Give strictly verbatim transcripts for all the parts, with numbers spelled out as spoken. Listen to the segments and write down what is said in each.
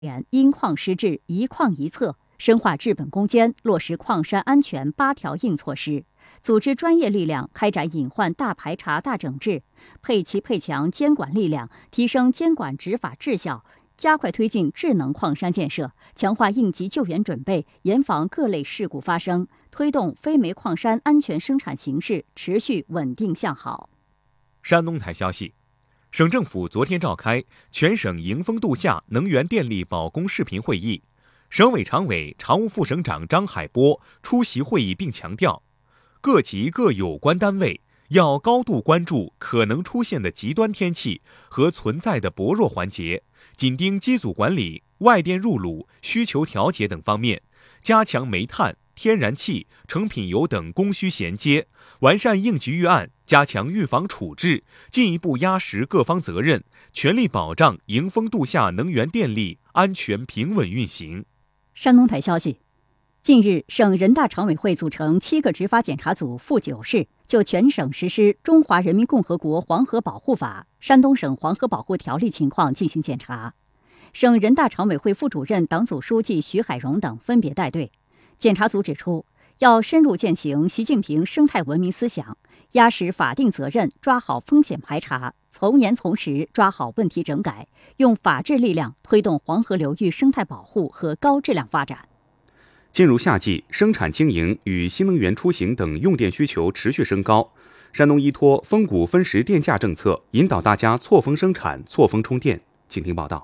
因矿施治，一矿一测，深化治本攻坚，落实矿山安全八条硬措施，组织专业力量开展隐患大排查、大整治，配齐配强监管力量，提升监管执法质效，加快推进智能矿山建设，强化应急救援准备，严防各类事故发生，推动非煤矿山安全生产形势持续稳定向好。 山东台消息，省政府昨天召开全省迎峰度夏能源电力保供视频会议，省委常委、常务副省长张海波出席会议并强调，各级各有关单位要高度关注可能出现的极端天气和存在的薄弱环节，紧盯机组管理、外电入鲁、需求调节等方面，加强煤炭、天然气、成品油等供需衔接，完善应急预案，加强预防处置，进一步压实各方责任，全力保障迎峰度夏能源电力安全平稳运行。 山东台消息，近日，省人大常委会组成七个执法检查组赴九市，就全省实施《中华人民共和国黄河保护法》、山东省黄河保护条例情况进行检查。省人大常委会副主任、党组书记徐海荣等分别带队。检查组指出，要深入践行习近平生态文明思想，压实法定责任，抓好风险排查，从严从实抓好问题整改，用法治力量推动黄河流域生态保护和高质量发展。 进入夏季，生产经营与新能源出行等用电需求持续升高。山东依托峰谷分时电价政策，引导大家错峰生产、错峰充电。请听报道。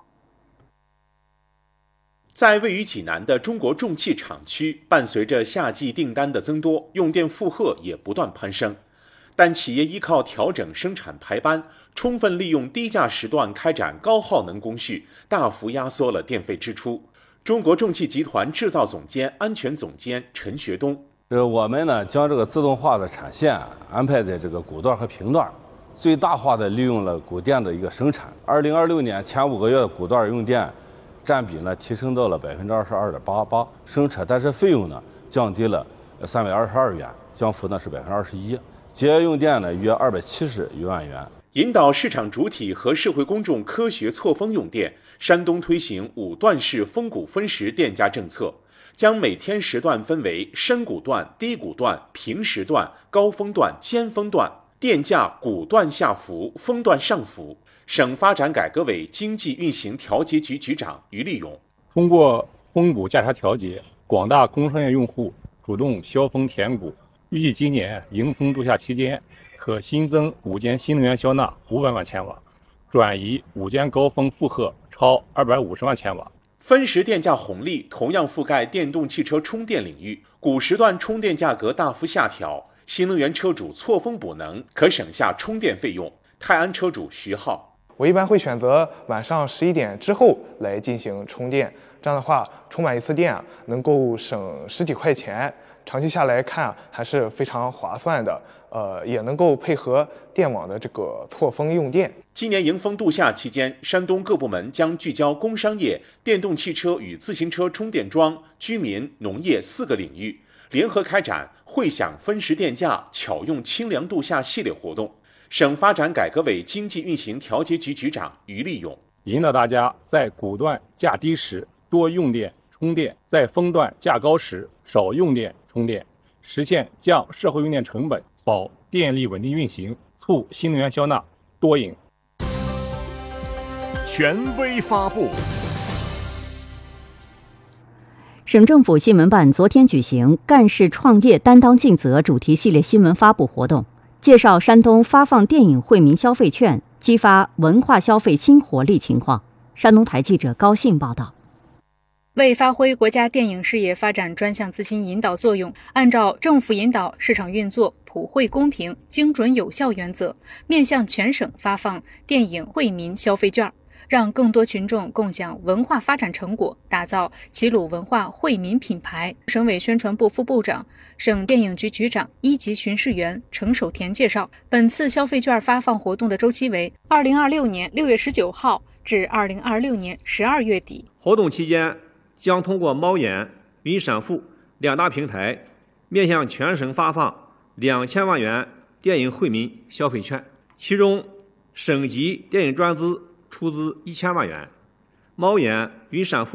在位于济南的中国重汽厂区，伴随着夏季订单的增多，用电负荷也不断攀升。但企业依靠调整生产排班，充分利用低价时段开展高耗能工序，大幅压缩了电费支出。中国重汽集团制造总监、安全总监陈学东： 呃，我们呢将这个自动化的产线安排在这个谷段和平段，最大化的利用了谷电的一个生产。二零二六年前五个月的谷段用电占比呢提升到了百分之二十二点八八，生产但是费用呢降低了三百二十二元，降幅呢是百分之二十一，节约用电呢约二百七十余万元。 引导市场主体和社会公众科学错峰用电，山东推行五段式峰谷分时电价政策，将每天时段分为深谷段、低谷段、平时段、高峰段、尖峰段，电价谷段下浮，峰段上浮。省发展改革委经济运行调节局局长于立勇： 通过峰谷价差调节，广大工商业用户主动消峰填谷，预计今年迎峰度夏期间可新增五间新能源消纳五百万千瓦，转移五间高峰负荷超二百五十万千瓦。 分时电价红利同样覆盖电动汽车充电领域，谷时段充电价格大幅下调，新能源车主错峰补能可省下充电费用。泰安车主徐浩： 我一般会选择晚上十一点之后来进行充电，这样的话充满一次电能够省十几块钱，长期下来看还是非常划算的，呃，也能够配合电网的这个错峰用电。 今年迎峰度夏期间，山东各部门将聚焦工商业、电动汽车与自行车充电桩、居民、农业四个领域，联合开展会享分时电价、巧用清凉度夏系列活动。省发展改革委经济运行调节局局长于立勇： 引导大家在谷段价低时多用电充电，在峰段价高时少用电充电，实现降社会用电成本，保电力稳定运行，促新能源消纳多赢。 权威发布。 省政府新闻办昨天举行干事创业担当尽责主题系列新闻发布活动，介绍山东发放电影惠民消费券，激发文化消费新活力情况。山东台记者高兴报道。 为发挥国家电影事业发展专项资金引导作用，按照政府引导、市场运作、普惠公平、精准有效原则，面向全省发放电影惠民消费券，让更多群众共享文化发展成果，打造齐鲁文化惠民品牌。省委宣传部副部长、省电影局局长、一级巡视员程守田介绍，本次消费券发放活动的周期为二零二六年六月十九号至二零二六年十二月底。 活动期间将通过猫眼、云闪付两大平台，面向全省发放两千万元电影惠民消费券，其中省级电影专资出资一千万元， 猫眼、云闪付